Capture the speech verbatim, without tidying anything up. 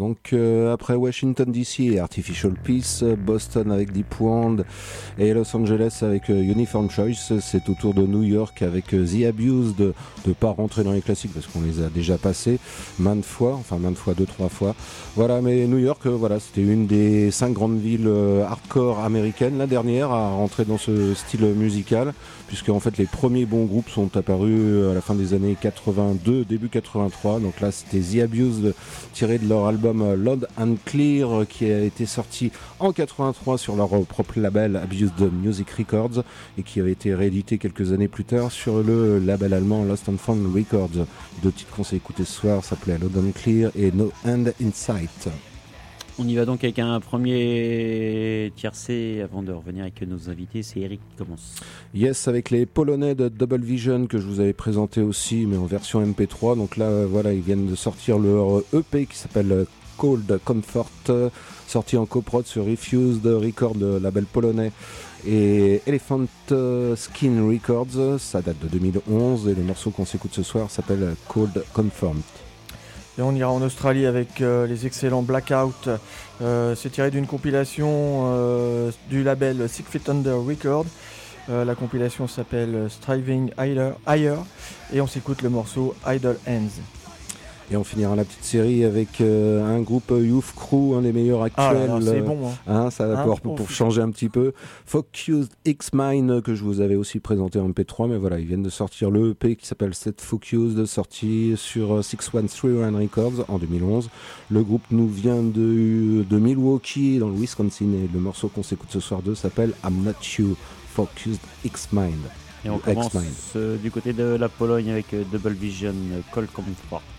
Donc euh, après Washington D C et Artificial Peace, Boston avec Deep Wound et Los Angeles avec euh, Uniform Choice, c'est au tour de New York avec euh, The Abused de ne pas rentrer dans les classiques parce qu'on les a déjà passés maintes fois, enfin maintes fois, deux, trois fois. Voilà, mais New York, euh, voilà, c'était une des cinq grandes villes euh, hardcore américaines, la dernière à rentrer dans ce style musical, puisque en fait les premiers bons groupes sont apparus à la fin des années quatre-vingt-deux, début quatre-vingt-trois. Donc là c'était The Abused, tiré de leur album Loud and Clear, qui a été sorti en quatre-vingt-trois sur leur propre label Abused Music Records et qui avait été réédité quelques années plus tard sur le label allemand Lost and Found Records. Deux titres qu'on s'est écoutés ce soir s'appelaient Loud and Clear et No End in Sight. On y va donc avec un premier tiercé avant de revenir avec nos invités. C'est Eric qui commence. Yes, avec les Polonais de Double Vision que je vous avais présenté aussi, mais en version M P trois. Donc là, voilà, ils viennent de sortir leur E P qui s'appelle Cold Comfort, sorti en coprod sur Refused Record, le label polonais, et Elephant Skin Records. Ça date de deux mille onze et le morceau qu'on s'écoute ce soir s'appelle Cold Comfort. Et on ira en Australie avec euh, les excellents Blackout. Euh, c'est tiré d'une compilation euh, du label Six Feet Under Record. Euh, la compilation s'appelle Striving Higher et on s'écoute le morceau Idle Hands. Et on finira la petite série avec euh, un groupe Youth Crew, un des meilleurs actuels. Ah, là, c'est bon. Hein. Hein, ça va hein, pour, pour, pour changer un petit peu. Focused X-Mine, que je vous avais aussi présenté en M P trois, mais voilà, ils viennent de sortir le E P qui s'appelle Set Focused, sorti sur six cent treize Records en deux mille onze. Le groupe nous vient de, de Milwaukee, dans le Wisconsin, et le morceau qu'on s'écoute ce soir d'eux s'appelle I'm Not You, Focused X-Mine. Et on commence euh, du côté de la Pologne avec euh, Double Vision, euh, Cold Comfort.